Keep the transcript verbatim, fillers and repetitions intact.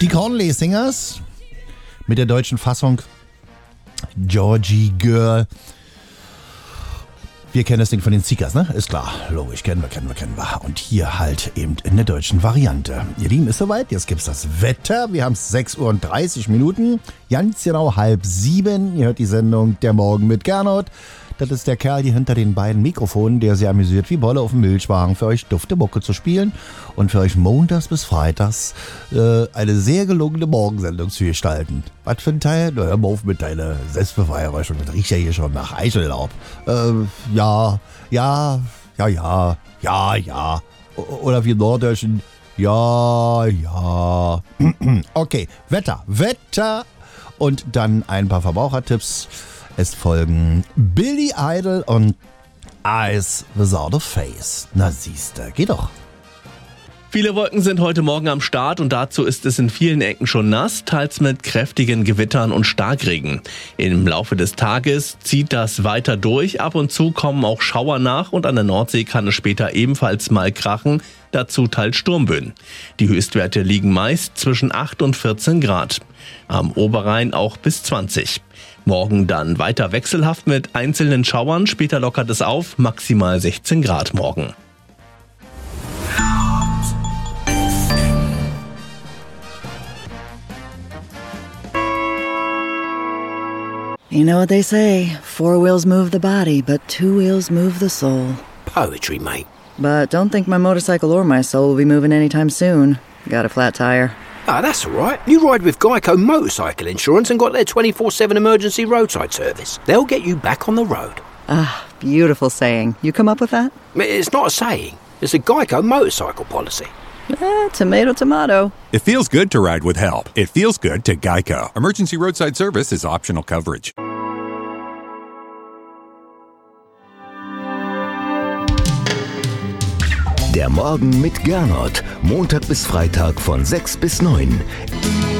Die Cornley Singers mit der deutschen Fassung Georgie Girl. Wir kennen das Ding von den Seekers, ne? Ist klar. Logisch, kennen wir, kennen wir, kennen wir. Und hier halt eben in der deutschen Variante. Ihr Lieben, ist soweit. Jetzt gibt's das Wetter. Wir haben es sechs Uhr und dreißig Minuten. Ganz genau halb sieben. Ihr hört die Sendung Der Morgen mit Gernot. Das ist der Kerl hier hinter den beiden Mikrofonen, der sehr amüsiert wie Bolle auf dem Milchwagen für euch dufte Mucke zu spielen und für euch montags bis freitags äh, eine sehr gelungene Morgensendung zu gestalten. Was für ein Teil? Na, hör mal auf mit deiner Selbstbeweihräuschung. Das riecht ja hier schon nach Eichellaub. Äh, ja, ja, ja, ja, ja, ja. O- Oder wie im Norddeutschen. Ja, ja. Okay, Wetter, Wetter und dann ein paar Verbrauchertipps. Es folgen Billy Idol und Eyes Without a Face. Na siehste, geht doch. Viele Wolken sind heute Morgen am Start und dazu ist es in vielen Ecken schon nass, teils mit kräftigen Gewittern und Starkregen. Im Laufe des Tages zieht das weiter durch, ab und zu kommen auch Schauer nach und an der Nordsee kann es später ebenfalls mal krachen, dazu teils Sturmböen. Die Höchstwerte liegen meist zwischen acht und vierzehn Grad. Am Oberrhein auch bis zwanzig. Morgen dann weiter wechselhaft mit einzelnen Schauern, später lockert es auf, maximal sechzehn Grad morgen. You know what they say, four wheels move the body, but two wheels move the soul. Poetry, mate. But don't think my motorcycle or my soul will be moving anytime soon. Got a flat tire. Ah, that's all right. You ride with Geico Motorcycle Insurance and got their twenty-four seven emergency roadside service. They'll get you back on the road. Ah, beautiful saying. You come up with that? It's not a saying. It's a Geico motorcycle policy. Eh, tomato, tomato. It feels good to ride with help. It feels good to Geico. Emergency roadside service is optional coverage. Der Morgen mit Gernot. Montag bis Freitag von sechs bis neun.